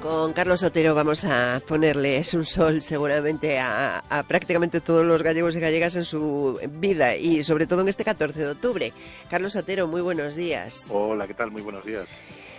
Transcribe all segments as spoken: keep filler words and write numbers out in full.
Con Carlos Otero vamos a ponerles un sol seguramente a, a prácticamente todos los gallegos y gallegas en su vida y sobre todo en este catorce de octubre. Carlos Otero, muy buenos días. Hola, ¿qué tal? Muy buenos días.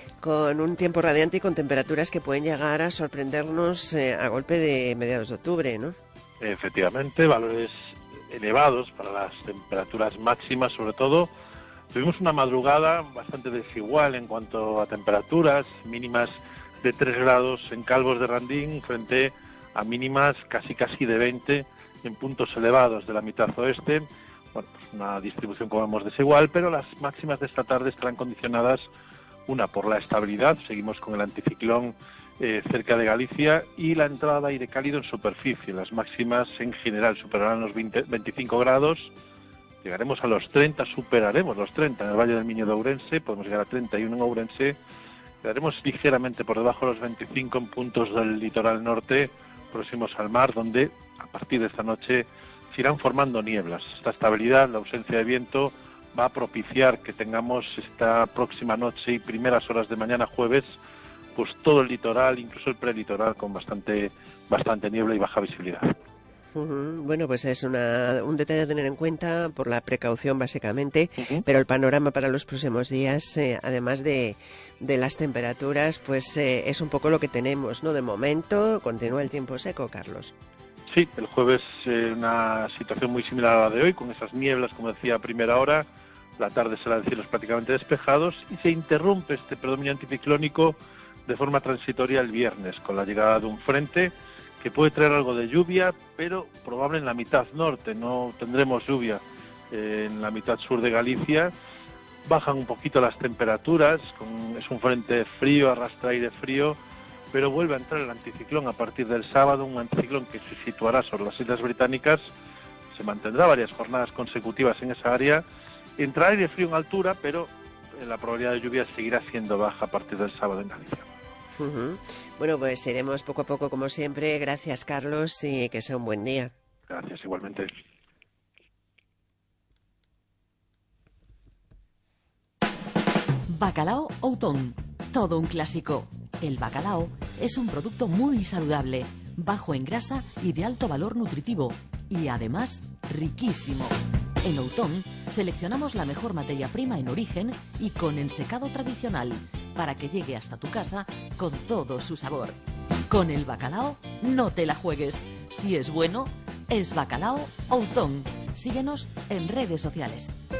Con un tiempo radiante y con temperaturas que pueden llegar a sorprendernos eh, a golpe de mediados de octubre, ¿no? Efectivamente, valores elevados para las temperaturas máximas, sobre todo. Tuvimos una madrugada bastante desigual en cuanto a temperaturas, mínimas de tres grados en Calvos de Randín frente a mínimas casi casi de veinte en puntos elevados de la mitad oeste. Bueno, pues una distribución, como vemos, desigual, pero las máximas de esta tarde estarán condicionadas, una, por la estabilidad, seguimos con el anticiclón eh, cerca de Galicia, y la entrada de aire cálido en superficie. Las máximas en general superarán los veinte, veinticinco grados, llegaremos a los treinta, superaremos los treinta en el Valle del Miño de Ourense, podemos llegar a treinta y uno en Ourense, quedaremos ligeramente por debajo de los veinticinco en puntos del litoral norte, próximos al mar, donde a partir de esta noche se irán formando nieblas. Esta estabilidad, la ausencia de viento, va a propiciar que tengamos esta próxima noche y primeras horas de mañana jueves, pues todo el litoral, incluso el prelitoral, con bastante, bastante niebla y baja visibilidad. Uh-huh. Bueno, pues es una, un detalle a tener en cuenta por la precaución básicamente, Uh-huh. pero el panorama para los próximos días, eh, además de, de las temperaturas, pues eh, es un poco lo que tenemos, ¿no? De momento continúa el tiempo seco, Carlos. Sí, el jueves eh, una situación muy similar a la de hoy, con esas nieblas, como decía, a primera hora. La tarde será de cielos prácticamente despejados y se interrumpe este predominio anticiclónico de forma transitoria el viernes, con la llegada de un frente que puede traer algo de lluvia, pero probable en la mitad norte. No tendremos lluvia eh, en la mitad sur de Galicia. Bajan un poquito las temperaturas, con, es un frente frío, arrastra aire frío, pero vuelve a entrar el anticiclón a partir del sábado, un anticiclón que se situará sobre las Islas Británicas, se mantendrá varias jornadas consecutivas en esa área, entrará aire frío en altura, pero la probabilidad de lluvia seguirá siendo baja a partir del sábado en Galicia. Uh-huh. Bueno, pues iremos poco a poco como siempre. Gracias, Carlos, y que sea un buen día. Gracias, igualmente. Bacalao Outón, todo un clásico. El bacalao es un producto muy saludable, bajo en grasa y de alto valor nutritivo, y además riquísimo. En Outón seleccionamos la mejor materia prima en origen y con ensecado tradicional, para que llegue hasta tu casa con todo su sabor. Con el bacalao no te la juegues. Si es bueno, es Bacalao Outón. Síguenos en redes sociales.